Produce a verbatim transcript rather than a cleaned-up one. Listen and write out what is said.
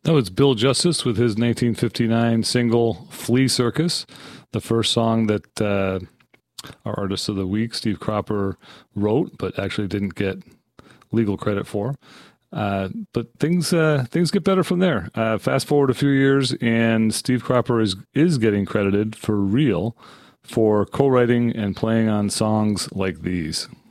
That was Bill Justice with his nineteen fifty-nine single Flea Circus, the first song that uh, our artist of the week, Steve Cropper, wrote, but actually didn't get legal credit for. Uh, but things uh, things get better from there. Uh, fast forward a few years, and Steve Cropper is is getting credited for real for co-writing and playing on songs like these.